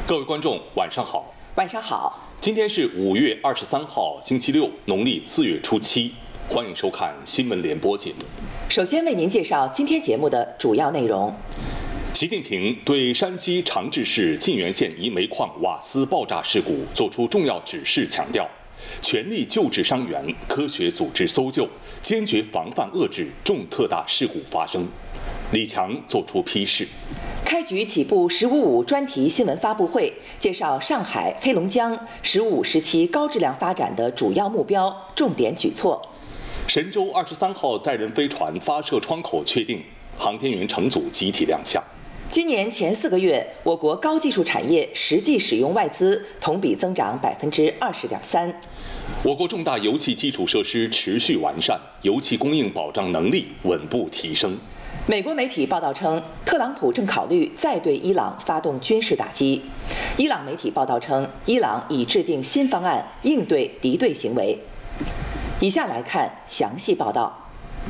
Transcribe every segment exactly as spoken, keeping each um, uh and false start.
各位观众，晚上好。 晚上好。 今天是五月二十三号，星期六，农历四月初七。欢迎收看新闻联播节目。 首先为您介绍今天节目的主要内容。 习近平对山西长治市沁源县一煤矿瓦斯爆炸事故作出重要指示，强调全力救治伤员，科学组织搜救，坚决防范遏制重特大事故发生。李强作出批示。 开局起步“十五五”专题新闻发布会，介绍上海、黑龙江“十五五”时期高质量发展的主要目标、重点举措。 神舟二十三号载人飞船发射窗口确定，航天员乘组集体亮相。 今年前四个月，我国高技术产业实际使用外资同比增长百分之二十点三。 我国重大油气基础设施持续完善，油气供应保障能力稳步提升。 美国媒体报道称，特朗普正考虑再对伊朗发动军事打击。伊朗媒体报道称，伊朗已制定新方案应对敌对行为。以下来看详细报道。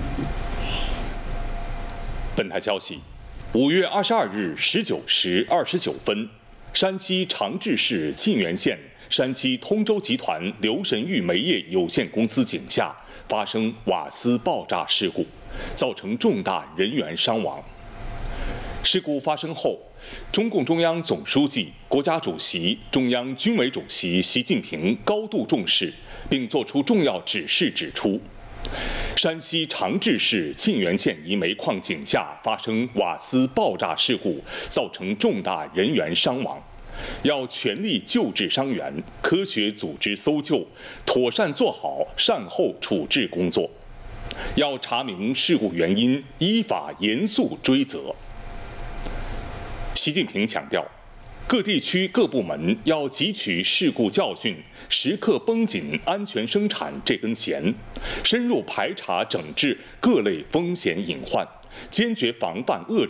本台消息，五月二十二日十九时二十九分，山西长治市沁源县山西通州集团刘神玉煤业有限公司井下发生瓦斯爆炸事故，造成重大人员伤亡。事故发生后，中共中央总书记、国家主席、中央军委主席习近平高度重视，并作出重要指示，指出山西长治市沁源县一煤矿井下发生瓦斯爆炸事故，造成重大人员伤亡，要全力救治伤员，科学组织搜救，妥善做好善后处置工作，要查明事故原因，依法严肃追责。习近平强调，各地区各部门要汲取事故教训，时刻绷紧安全生产这根弦，深入排查整治各类风险隐患，坚决防范遏制